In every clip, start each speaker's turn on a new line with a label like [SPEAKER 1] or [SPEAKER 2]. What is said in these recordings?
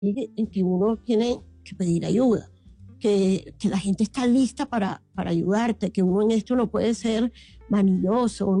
[SPEAKER 1] en que uno tiene que pedir ayuda, que la gente está lista para ayudarte, que uno en esto no puede ser vanidoso,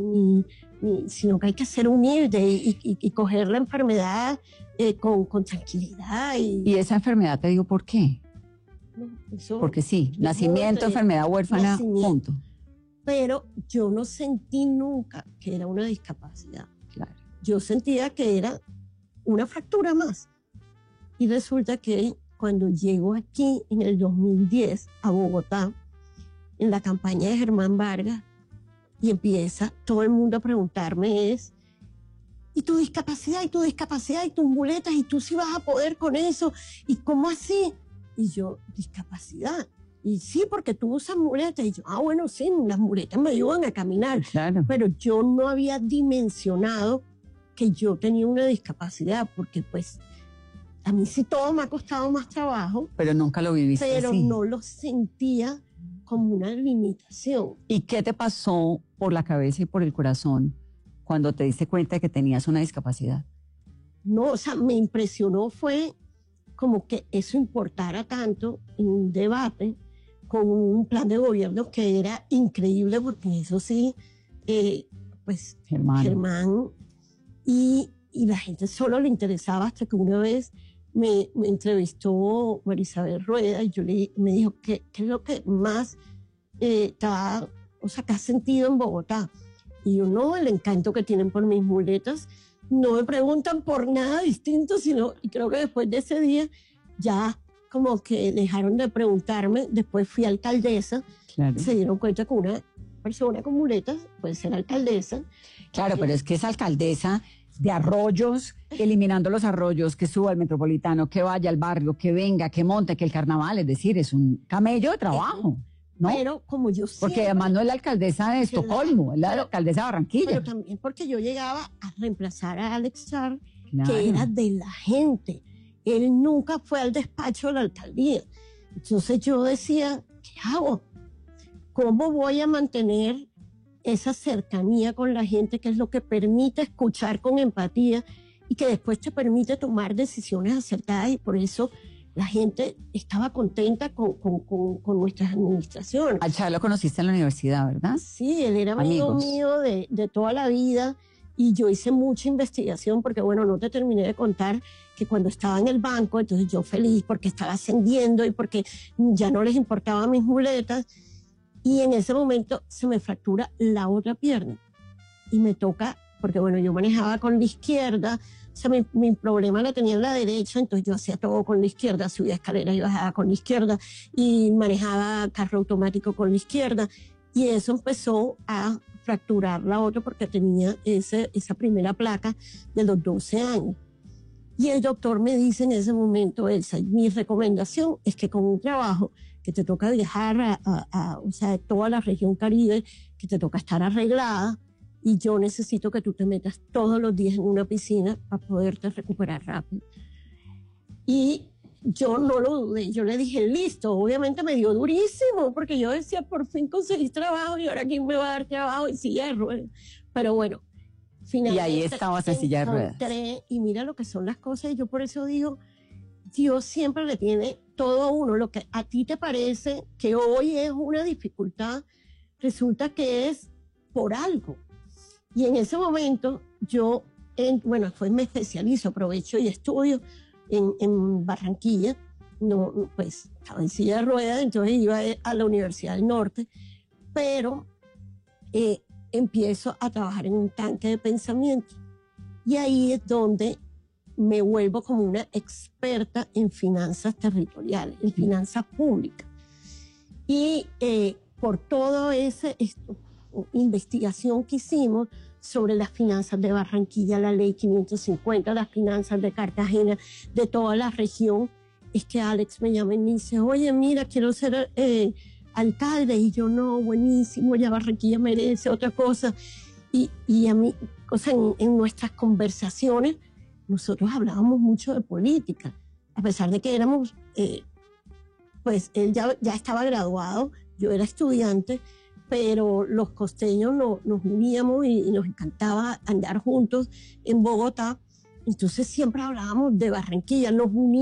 [SPEAKER 1] sino que hay que ser humilde y coger la enfermedad con tranquilidad.
[SPEAKER 2] ¿Y esa enfermedad te digo por qué?
[SPEAKER 1] No, eso,
[SPEAKER 2] porque sí, nacimiento, enfermedad huérfana, punto.
[SPEAKER 1] Pero yo no sentí nunca que era una discapacidad.
[SPEAKER 2] Claro.
[SPEAKER 1] Yo sentía que era una fractura más. Y resulta que cuando llego aquí en el 2010 a Bogotá, en la campaña de Germán Vargas, y empieza todo el mundo a preguntarme ¿y tu discapacidad? ¿Y tu discapacidad? ¿Y tus muletas? ¿Y tú sí vas a poder con eso? ¿Y cómo así? Y yo, discapacidad. Y sí, porque tú usas muletas. Y yo, bueno, sí, las muletas me ayudan a caminar.
[SPEAKER 2] Claro.
[SPEAKER 1] Pero yo no había dimensionado que yo tenía una discapacidad, porque pues a mí sí todo me ha costado más trabajo.
[SPEAKER 2] Pero nunca lo viviste
[SPEAKER 1] pero
[SPEAKER 2] así.
[SPEAKER 1] no lo sentía como una limitación.
[SPEAKER 2] ¿Y qué te pasó por la cabeza y por el corazón cuando te diste cuenta de que tenías una discapacidad?
[SPEAKER 1] No, o sea, me impresionó fue como que eso importara tanto en un debate con un plan de gobierno que era increíble, porque eso sí, pues Germán y la gente solo le interesaba, hasta que una vez me entrevistó Marisabel Rueda y me dijo, ¿qué es lo que más que has sentido en Bogotá? Y yo, no, el encanto que tienen por mis muletas. No me preguntan por nada distinto, y creo que después de ese día ya como que dejaron de preguntarme. Después fui alcaldesa, claro. Se dieron cuenta que una persona con muletas puede ser alcaldesa.
[SPEAKER 2] Claro, pero es que es alcaldesa de arroyos, eliminando los arroyos, que suba al metropolitano, que vaya al barrio, que venga, que monte, que el carnaval, es decir, es un camello de trabajo. ¿No?
[SPEAKER 1] Pero como yo siempre,
[SPEAKER 2] porque además no es la alcaldesa de Estocolmo, es la alcaldesa de Barranquilla.
[SPEAKER 1] Pero también porque yo llegaba a reemplazar a Alex Char, claro, que era de la gente. Él nunca fue al despacho de la alcaldía. Entonces yo decía, ¿qué hago? ¿Cómo voy a mantener esa cercanía con la gente, que es lo que permite escuchar con empatía y que después te permite tomar decisiones acertadas? Y por eso la gente estaba contenta con nuestras administraciones.
[SPEAKER 2] Al Char lo conociste en la universidad, ¿verdad?
[SPEAKER 1] Sí, él era amigo mío de toda la vida, y yo hice mucha investigación porque, bueno, no te terminé de contar que cuando estaba en el banco, entonces yo feliz porque estaba ascendiendo y porque ya no les importaban mis muletas, y en ese momento se me fractura la otra pierna y me toca, porque bueno, yo manejaba con la izquierda. O sea, mi problema lo tenía en la derecha, entonces yo hacía todo con la izquierda, subía escaleras y bajaba con la izquierda, y manejaba carro automático con la izquierda, y eso empezó a fracturar la otra porque tenía esa primera placa de los 12 años. Y el doctor me dice en ese momento, Elsa, mi recomendación es que con un trabajo que te toca viajar o sea, toda la región Caribe, que te toca estar arreglada, y yo necesito que tú te metas todos los días en una piscina para poderte recuperar rápido. Y yo no lo dudé, yo le dije, listo. Obviamente me dio durísimo, porque yo decía, por fin conseguí trabajo, y ahora ¿quién me va a dar trabajo en silla de ruedas? Pero bueno, finalmente.
[SPEAKER 2] Y ahí estabas en silla de ruedas.
[SPEAKER 1] Y mira lo que son las cosas, y yo por eso digo, Dios siempre le tiene todo a uno. Lo que a ti te parece que hoy es una dificultad, resulta que es por algo. Y en ese momento yo, después me especializo, aprovecho y estudio en Barranquilla. No, pues estaba en silla de ruedas, entonces iba a la Universidad del Norte, pero empiezo a trabajar en un tanque de pensamiento. Y ahí es donde me vuelvo como una experta en finanzas territoriales, en finanzas públicas. Y por todo investigación que hicimos sobre las finanzas de Barranquilla, la ley 550, las finanzas de Cartagena, de toda la región, es que Alex me llama y me dice, oye, mira, quiero ser alcalde. Y yo, no, buenísimo, ya Barranquilla merece otra cosa. Y a mí, o sea, en nuestras conversaciones, nosotros hablábamos mucho de política, a pesar de que éramos, pues él ya estaba graduado, yo era estudiante, pero los costeños nos uníamos y nos encantaba andar juntos en Bogotá. Entonces siempre hablábamos de Barranquilla, nos uníamos.